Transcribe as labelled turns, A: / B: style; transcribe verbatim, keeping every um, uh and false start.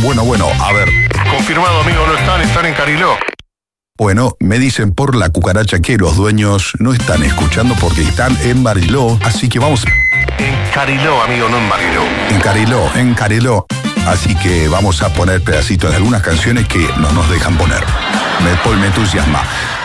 A: Bueno, bueno, a ver.
B: Confirmado, amigo, no están, están en Cariló.
A: Bueno, me dicen por la cucaracha que los dueños no están escuchando porque están en Mariló, así que vamos...
B: En Cariló, amigo, no en Mariló.
A: En Cariló, en Cariló. Así que vamos a poner pedacitos de algunas canciones que no nos dejan poner. Me, me entusiasma.